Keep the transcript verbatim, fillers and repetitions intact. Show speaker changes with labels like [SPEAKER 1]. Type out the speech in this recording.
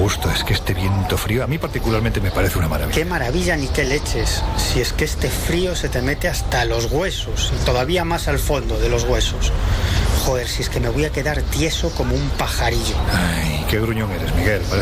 [SPEAKER 1] gusto, es que este viento frío a mí particularmente me parece una maravilla.
[SPEAKER 2] Qué maravilla ni qué leches. Si es que este frío se te mete hasta los huesos y todavía más al fondo de los huesos. Joder, si es que me voy a quedar tieso como un pajarillo.
[SPEAKER 1] Ay, qué gruñón eres, Miguel. Parece